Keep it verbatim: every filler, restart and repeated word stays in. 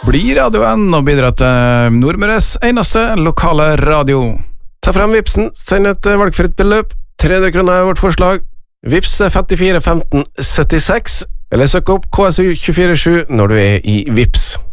Bli radioen og bidra til Nordmøres eneste lokale radio. Ta frem Vipsen, send et valgfritt beløp. tre hundre kroner er vårt forslag. Vips femtifire femten syttiseks, eller søk opp K S U to fire sju når du er i Vips.